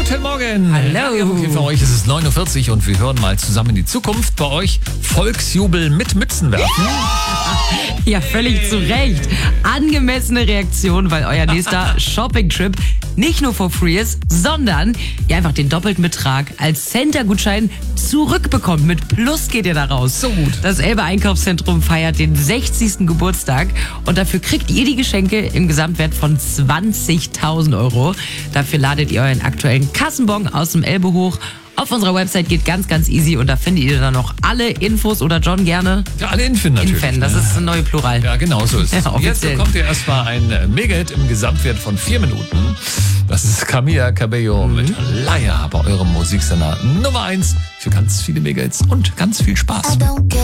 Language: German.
Guten Morgen. Hallo. Okay, für euch ist es 9.40 Uhr und wir hören mal zusammen in die Zukunft. Bei euch Volksjubel mit Mützen werfen. Ja, völlig zu Recht. Angemessene Reaktion, weil euer nächster Shopping-Trip nicht nur for free ist, sondern ihr einfach den doppelten Betrag als Center-Gutschein zurückbekommt. Mit Plus geht ihr da raus. So gut. Das Elbe Einkaufszentrum feiert den 60. Geburtstag und dafür kriegt ihr die Geschenke im Gesamtwert von 20.000 Euro. Dafür ladet ihr euren aktuellen Kassenbon aus dem Elbe hoch. Auf unserer Website geht ganz easy und da findet ihr dann noch alle Infos oder John gerne. Ja, alle Infin natürlich. Infan, das ist ein neuer Plural. Ja, genau so ist es. Ja, Jetzt offiziell. bekommt ihr erstmal ein Mega-Hit im Gesamtwert von 4 Minuten. Das ist Camila Cabello mit Laia bei eurem Musiksender Nummer 1 für ganz viele Mega-Hits und ganz viel Spaß.